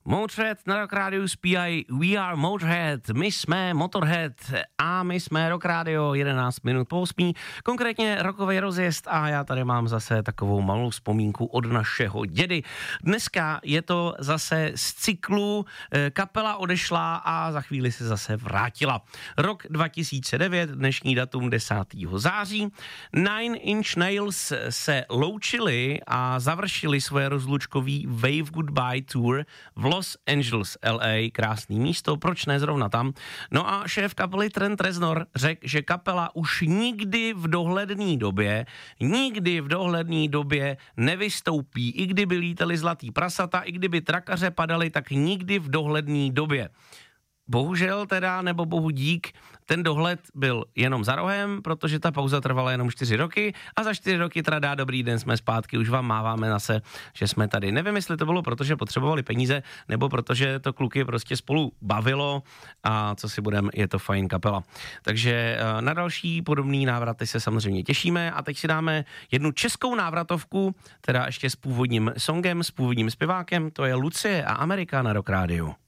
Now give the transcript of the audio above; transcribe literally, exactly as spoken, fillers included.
Motorhead na Rock Radio zpívají We are Motorhead, my jsme Motorhead a my jsme Rock Radio jedenáct minut po osmí, konkrétně rokový rozjezd a já tady mám zase takovou malou vzpomínku od našeho dědy. Dneska je to zase z cyklu Kapela odešla a za chvíli se zase vrátila. Rok dva tisíce devět, dnešní datum desátého září. Nine Inch Nails se loučili a završili svoje rozlučkový Wave Goodbye Tour v Los Angeles, L A, krásný místo, proč ne zrovna tam. No a šéf kapely Trent Reznor řekl, že kapela už nikdy v dohledné době, nikdy v dohledné době nevystoupí, i kdyby lítali zlatý prasata, i kdyby trakaře padaly, tak nikdy v dohledné době. Bohužel teda, nebo bohu dík, ten dohled byl jenom za rohem, protože ta pauza trvala jenom čtyři roky a za čtyři roky teda dá dobrý den, jsme zpátky, už vám máváme na se, že jsme tady. Nevím, jestli to bylo, protože potřebovali peníze, nebo protože to kluky prostě spolu bavilo a co si budem, je to fajn kapela. Takže na další podobný návraty se samozřejmě těšíme a teď si dáme jednu českou návratovku, teda ještě s původním songem, s původním zpěvákem, to je Lucie a Amerika na Rock Radio.